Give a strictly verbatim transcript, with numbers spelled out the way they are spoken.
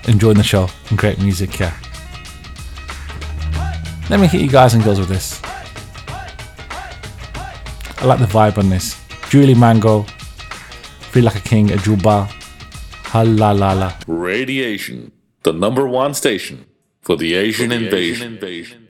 enjoying the show and great music, yeah. Let me hit you guys and girls with this. I like the vibe on this. Julie Mango, Feel Like a King, Ajuba, Halalala. Radiation, the number one station for the Asian, for the invasion. Asian invasion.